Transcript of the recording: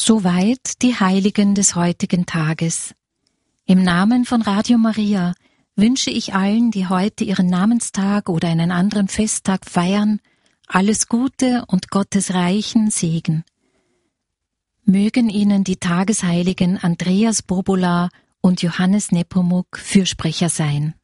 Soweit die Heiligen des heutigen Tages. Im Namen von Radio Maria wünsche ich allen, die heute ihren Namenstag oder einen anderen Festtag feiern, alles Gute und Gottes reichen Segen. Mögen Ihnen die Tagesheiligen Andreas Bobola und Johannes Nepomuk Fürsprecher sein.